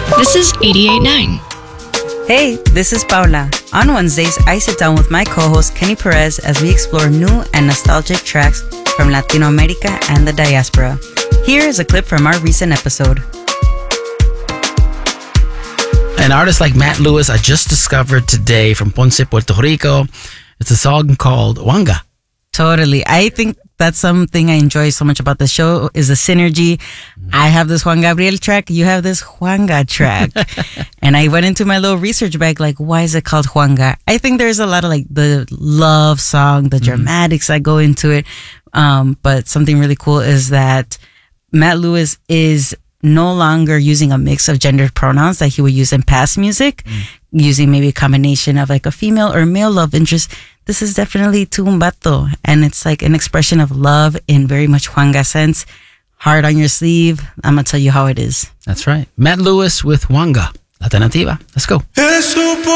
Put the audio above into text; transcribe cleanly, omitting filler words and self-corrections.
This is 88.9. Hey, this is Paula. On Wednesdays, I sit down with my co-host Kenny Perez as we explore new and nostalgic tracks from Latin America and the diaspora. Here is a clip from our recent episode. An artist like Matt Lewis I just discovered today from Ponce, Puerto Rico. It's a song called Huanga. Totally. I think that's something I enjoy so much about the show is the synergy. I have this Juan Gabriel track. You have this Huanga track. And I went into my little research bag, like, why is it called Huanga? I think there's a lot of like the love song, the dramatics that go into it. But something really cool is that Matt Lewis is no longer using a mix of gendered pronouns that he would use in past music, using maybe a combination of like a female or male love interest. This is definitely Tu Un Vato, and it's like an expression of love in very much Juanga sense. Heart on your sleeve. I'm going to tell you how it is. That's right. Matt Lewis with Huanga. Alternativa. Let's go.